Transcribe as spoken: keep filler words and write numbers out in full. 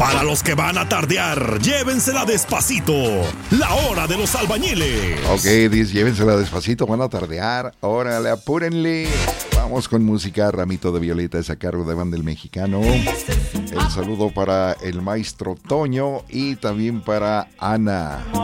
Para los que van a tardear, llévensela despacito. La hora de los albañiles. Ok, dice, llévensela despacito, van a tardear. Órale, apúrenle. Vamos con música. Ramito de Violeta es a cargo de Banda El Mexicano. El saludo para el maestro Toño y también para Ana.